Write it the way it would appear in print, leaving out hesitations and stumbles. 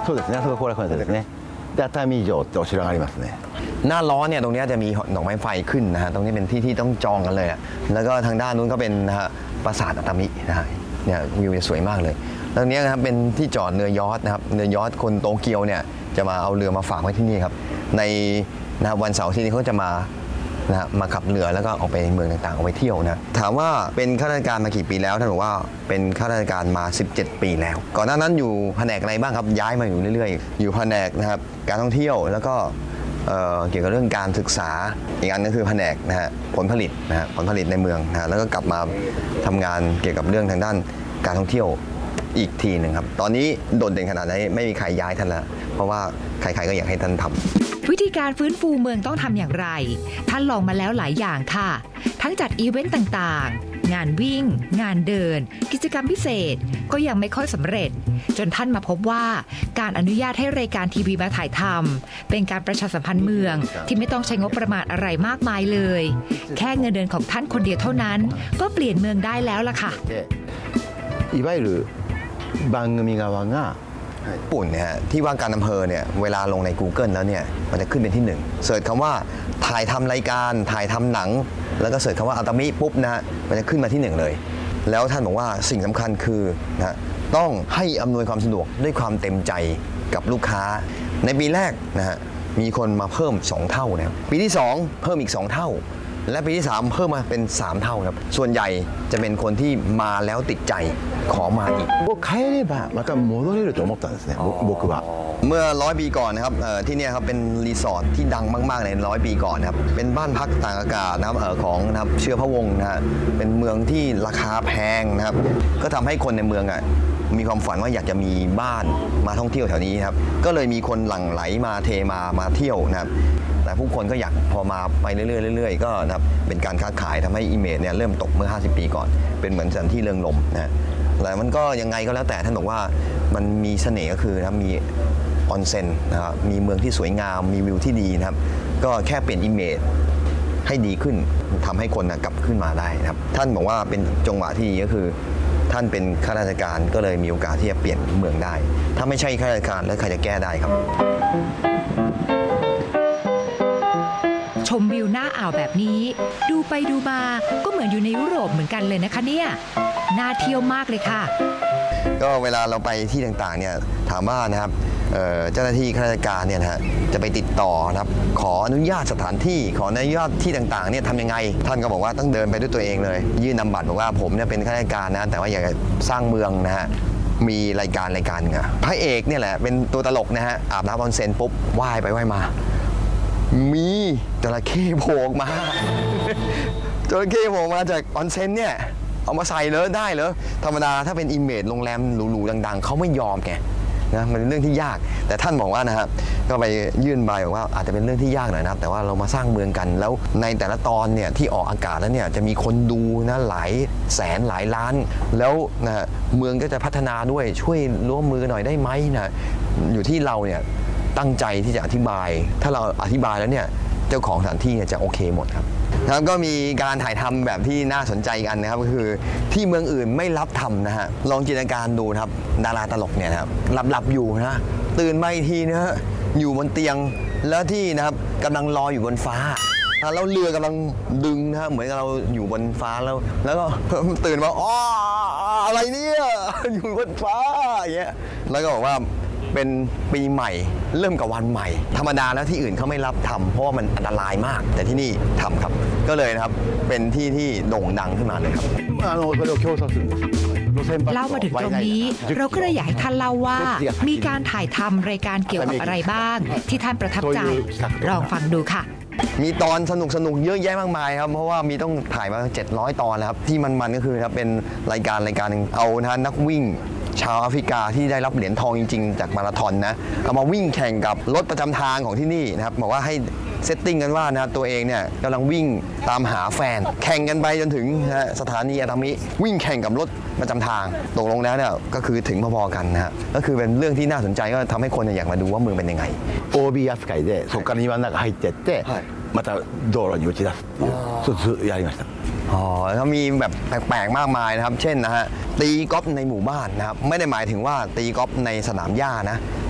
そうですね、あそこ後楽園ですね。で、熱海城ってお城がありますね。 หน้าร้อนเนี่ยตรงนี้จะมีดอกไม้ไฟขึ้นนะฮะตรงนี้เป็นที่ที่ต้องจองกันเลยอะแล้วก็ทางด้านนู้นก็เป็นนะฮะปราสาทอัตมินะฮะเนี่ยวิวสวยมากเลยตรงนี้นะครับเป็นที่จอดเรือยอชต์นะครับเรือยอชต์คนโตเกียวเนี่ยจะมาเอาเรือมาฝากไว้ที่นี่ครับในนะวันเสาร์ที่นี่เขาจะมานะมาขับเรือแล้วก็ออกไปเมืองต่างๆออกไปเที่ยวนะถามว่าเป็นข้าราชการมากี่ปีแล้วท่านบอกว่าเป็นข้าราชการมา17 ปีแล้วก่อนหน้านั้นอยู่แผนกอะไรบ้างครับย้ายมาอยู่เรื่อยๆอยู่แผนกนะครับการท่องเที่ยวแล้วก็เกี่ยวกับเรื่องการศึกษาอีกอันก็คือแผนกนะฮะผลผลิตนะฮะผลผลิตในเมืองนะฮะแล้วก็กลับมาทำงานเกี่ยวกับเรื่องทางด้านการท่องเที่ยวอีกทีหนึ่งครับตอนนี้โดดเด่นขนาดไหนไม่มีใครย้ายท่านละเพราะว่าใครๆก็อยากให้ท่านทำวิธีการฟื้นฟูเมืองต้องทำอย่างไรท่านลองมาแล้วหลายอย่างค่ะทั้งจัดอีเวนต์ต่างๆงานวิ่งงานเดินกิจกรรมพิเศษก็ยังไม่ค่อยสำเร็จจนท่านมาพบว่าการอนุญาตให้รายการทีวีมาถ่ายทำเป็นการประชาสัมพันธ์เมืองที่ไม่ต้องใช้งบประมาณอะไรมากมายเลยแค่เงินเดือนของท่านคนเดียวเท่านั้นก็เปลี่ยนเมืองได้แล้วล่ะค่ะいわゆる番組側がญี่ปุ่นเนี่ยที่ว่าการอำเภอเนี่ยเวลาลงใน Google แล้วเนี่ยมันจะขึ้นเป็นที่1เสิร์ชคำว่าถ่ายทำรายการถ่ายทำหนังแล้วก็เสิร์ชคำว่าอัตมิปุ๊บนะฮะมันจะขึ้นมาที่1เลยแล้วท่านบอกว่าสิ่งสำคัญคือนะต้องให้อำนวยความสะดวกด้วยความเต็มใจกับลูกค้าในปีแรกนะฮะมีคนมาเพิ่ม2เท่านะครับปีที่2เพิ่มอีก2เท่าและปีที่3เพิ่มมาเป็น3เท่าครับส่วนใหญ่จะเป็นคนที่มาแล้วติดใจขอมาอีก帰ればまた戻れると思ったんですね僕はเมื่อ100 ปีก่อนนะครับที่นี่ครับเป็นรีสอร์ทที่ดังมากๆใน100 ปีก่อนนะครับเป็นบ้านพักต่างอากาศนะครับของนะครับเชื้อพระวงศ์นะฮะเป็นเมืองที่ราคาแพงนะครับก็ทำให้คนในเมืองมีความฝันว่าอยากจะมีบ้านมาท่องเที่ยวแถวนี้ครับก็เลยมีคนหลั่งไหลมาเทมาเที่ยวนะครับแต่ผู้คนก็อยากพอมาไปเรื่อยๆก็นะครับเป็นการค้าขายทำให้อิเมจเนี่ยเริ่มตกเมื่อ50 ปีก่อนเป็นเหมือนสถานที่เริงรมย์นะแต่มันก็ยังไงก็แล้วแต่ท่านบอกว่ามันมีเสน่ห์ก็คือนะมีออนเซ็นนะครับมีเมืองที่สวยงามมีวิวที่ดีนะครับก็แค่เปลี่ยนอิเมจให้ดีขึ้นทำให้คนกลับขึ้นมาได้นะครับท่านบอกว่าเป็นจังหวะที่ดีก็คือท่านเป็นข้าราชการก็เลยมีโอกาสที่จะเปลี่ยนเมืองได้ถ้าไม่ใช่ข้าราชการแล้วใครจะแก้ได้ครับชมวิวหน้าอ่าวแบบนี้ดูไปดูมาก็เหมือนอยู่ในยุโรปเหมือนกันเลยนะคะเนี่ยน่าเที่ยวมากเลยค่ะก็เวลาเราไปที่ต่างๆเนี่ยถามว่านะครับเจ้าหน้าที่ข้าราชการเนี่ยนะฮะจะไปติดต่อนะครับขออนุญาตสถานที่ขออนุญาตที่ต่างๆเนี่ยทำยังไงท่านก็บอกว่าต้องเดินไปด้วยตัวเองเลยยื่นนำบัตรบอกว่าผมเนี่ยเป็นข้าราชการนะแต่ว่าอยากจะสร้างเมืองนะฮะมีรายการหนึ่งพระเอกเนี่ยแหละเป็นตัวตลกนะฮะอาบน้ำออนเซ็นปุ๊บว่ายไปว่ายมามีจระเข้โผล่มาจระเข้โผล่มาจากออนเซ็นเนี่ยเอามาใส่เลยได้เหรอธรรมดาถ้าเป็นอิมเมจโรงแรมหรูๆดังๆเขาไม่ยอมแกนะมันเป็นเรื่องที่ยากแต่ท่านบอกว่านะฮะก็ไปยื่นใบบอกว่าอาจจะเป็นเรื่องที่ยากหน่อยนะแต่ว่าเรามาสร้างเมืองกันแล้วในแต่ละตอนเนี่ยที่ออกอากาศแล้วเนี่ยจะมีคนดูนะหลายแสนหลายล้านแล้วนะเมืองก็จะพัฒนาด้วยช่วยร่วมมือหน่อยได้ไหมนะอยู่ที่เราเนี่ยตั้งใจที่จะอธิบายถ้าเราอธิบายแล้วเนี่ยเจ้าของสถานที่จะโอเคหมดครับแล้วก็มีการถ่ายทำแบบที่น่าสนใจกันนะครับก็คือที่เมืองอื่นไม่รับทำนะฮะลองจินตนาการดูครับดาราตลกเนี่ยนะครับหลับอยู่นะตื่นมาอีกทีนะฮะอยู่บนเตียงแล้วที่นะครับกำลังลอยอยู่บนฟ้าแล้วเรือกำลังดึงนะฮะเหมือนกับเราอยู่บนฟ้าแล้วก็ตื่นมาอ๋ออะไรเนี่ยอยู่บนฟ้าอย่างเงี้ยแล้วก็บอกว่าเป็นปีใหม่เริ่มกับวันใหม่ธรรมดาแล้วที่อื่นเขาไม่รับทำเพราะว่ามันอันตรายมากแต่ที่นี่ทำครับก็เลยนะครับเป็นที่ที่โด่งดังขึ้นมาเลยครับเล่ามาถึงตรงนี้เราก็เลยอยากให้ท่านเล่าว่ามีการถ่ายทำรายการเกี่ยวกับอะไรบ้างที่ท่านประทับใจลองฟังดูค่ะมีตอนสนุกเยอะแยะมากมายครับเพราะว่ามีต้องถ่ายมา700 ตอนแล้วครับที่มันก็คือครับเป็นรายการหนึ่งเอานะนักวิ่งชาวแอฟริกาที่ได้รับเหรียญทองจริงๆจากมาราธอนนะเอามาวิ่งแข่งกับรถประจำทางของที่นี่นะครับบอกว่าให้เซตติ้งกันว่านะตัวเองเนี่ยกำลังวิ่งตามหาแฟนแข่งกันไปจนถึงสถานีอาตามิวิ่งแข่งกับรถประจำทางตกลงแล้วเนี่ยก็คือถึงพอๆกันนะฮะก็คือเป็นเรื่องที่น่าสนใจก็ทำให้คนอยากมาดูว่าเมืองเป็นยังไง OB 扱いでそこから庭の中入ってってまた道路に打ち出すっていうそうずっとやりましたอ๋อแล้วมีแบบแปลกๆมากมายนะครับเช่นนะฮะตีกอล์ฟในหมู่บ้านนะครับไม่ได้หมายถึงว่าตีกอล์ฟในสนามหญ้านะ